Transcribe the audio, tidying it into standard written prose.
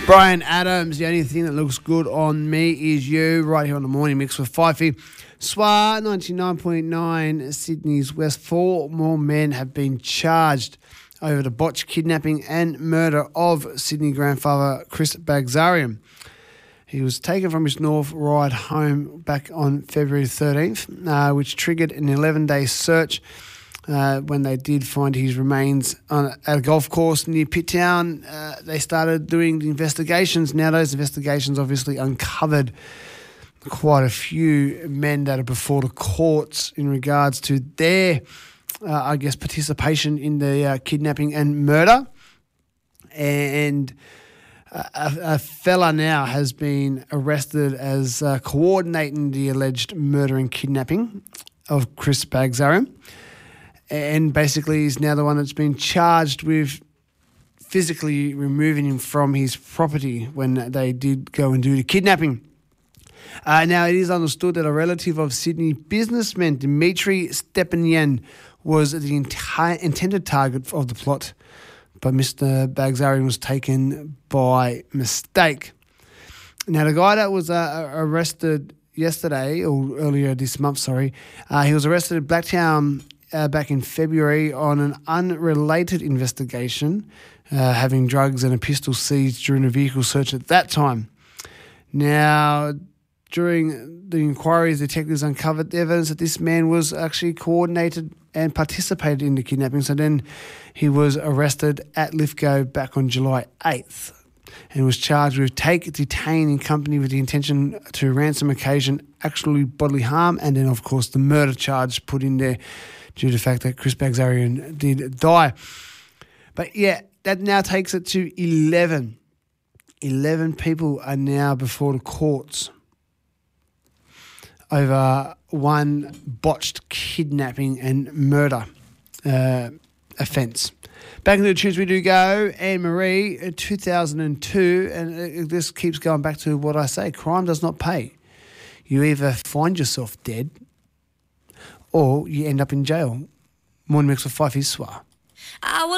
Brian Adams, the only thing that looks good on me is you, right here on the morning mix with Fifey. SWA 99.9 Sydney's West. 4 more men have been charged over the botched kidnapping and murder of Sydney grandfather Chris Bagzarian. He was taken from his North Ryde home back on February 13th, which triggered an 11-day search when they did find his remains at a golf course near Pitttown. They started doing the investigations. Now those investigations obviously uncovered quite a few men that are before the courts in regards to their, participation in the kidnapping and murder. And a fella now has been arrested as coordinating the alleged murder and kidnapping of Chris Bagzarian. And basically he's now the one that's been charged with physically removing him from his property when they did go and do the kidnapping. Now, it is understood that a relative of Sydney businessman Dimitri Stepanyan was the intended target of the plot, but Mr. Bagzarian was taken by mistake. Now, the guy that was arrested yesterday, or earlier this month, he was arrested at Blacktown back in February on an unrelated investigation, having drugs and a pistol seized during a vehicle search at that time. Now, during the inquiries, detectives uncovered evidence that this man was actually coordinated and participated in the kidnapping. So then he was arrested at Lithgow back on July 8th and was charged with take, detain in company with the intention to ransom, occasion, actual bodily harm, and then, of course, the murder charge put in there due to the fact that Chris Bagzarian did die. But, yeah, that now takes it to 11. 11 people are now before the courts over one botched kidnapping and murder offence. Back into the tunes we do go. Anne-Marie, 2002, and this keeps going back to what I say, crime does not pay. You either find yourself dead or you end up in jail. Morning mix with Fifey SWA. I will